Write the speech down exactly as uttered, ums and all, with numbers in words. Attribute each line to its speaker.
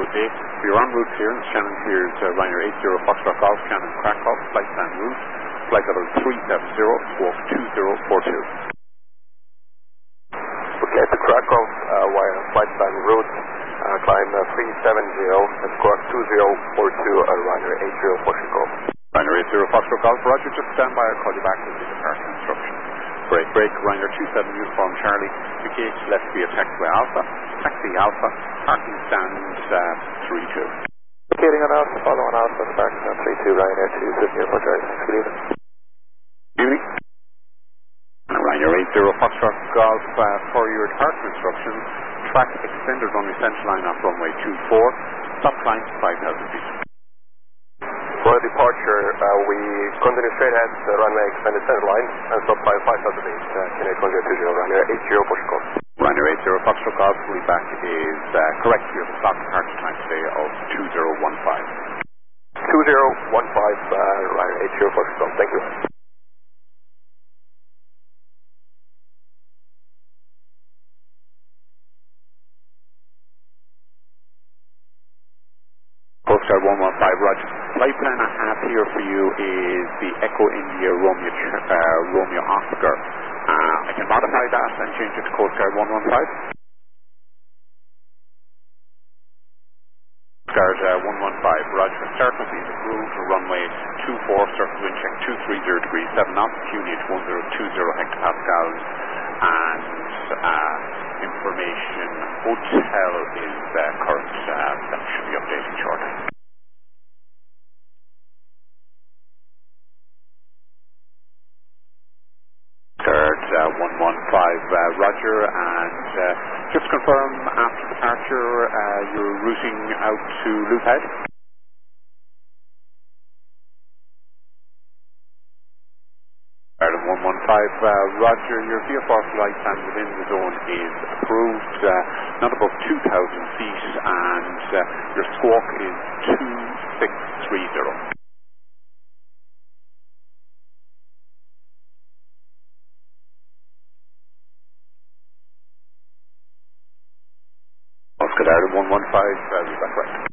Speaker 1: day. We are en route clearance. Shannon clears uh, Ryanair eight zero Foxtrot Golf, Shannon Krakow, flight plan route, flight level three seven zero, squawk two zero four two.
Speaker 2: Okay, to Krakow, uh, via flight plan route, uh, climb uh, three seven zero, and squawk two zero four two, uh, Ryanair eight zero Foxtrot Golf.
Speaker 1: Ryanair eight zero Foxtrot Golf, Roger, just stand by, I'll call you back with the departure instruction. Break, break, Ryanair two seven uniform Charlie, the gate left via taxiway Alpha, taxi Alpha, parking stand uh, three two.
Speaker 2: Locating on Alpha, follow on Alpha, parking stand three two, Ryanair two seven uniform Charlie, good evening.
Speaker 1: Good evening. Ryanair eight zero Foxtrot Golf, uh, for your departure instructions, track extended runway central line off runway two four, stop climb five thousand feet.
Speaker 2: For departure, uh, we continue straight ahead, uh, runway extended center line, and stop by five thousand feet, uh, Kinetic one zero two zero, Ryanair eight zero Foxtrot Golf.
Speaker 1: Ryanair eight zero Foxtrot Golf, fully back is uh, correct here, the stop departure time today of two zero one five.
Speaker 2: two zero one five, uh, Ryanair eight zero Foxtrot Golf, thank you.
Speaker 1: Coast Guard one one five, Roger. Flight plan I have here for you is the Echo India Romeo, uh, Romeo Oscar. Uh, I can modify that and change it to Coast Guard one one five. Coast Guard uh, one one five, Roger. Circle is approved for runway two four, circle wind check two three zero degrees, seven knots, Q N H one zero two zero hectopascals, and uh, information hotel is uh, current, uh, that should be updated shortly. Third uh, one one five, uh, Roger, and uh, just confirm after departure uh, you're routing out to Loophead. Ireland one one five, uh, Roger, your V F R flight plan within the zone is approved, uh, not above two thousand feet, and uh, your squawk is two six three zero. Oscar Ireland one one five, uh, we're back right.